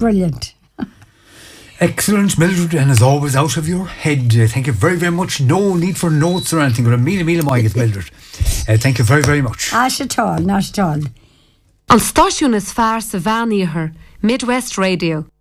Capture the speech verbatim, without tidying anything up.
brilliant. Excellent, Mildred, and as always, out of your head. Uh, thank you very, very much. No need for notes or anything, but a mile, mile, mile, Mildred. Uh, thank you very, very much. Not at all, not at all. An stáisiún is fearr sa bhean iarthar, Midwest Radio.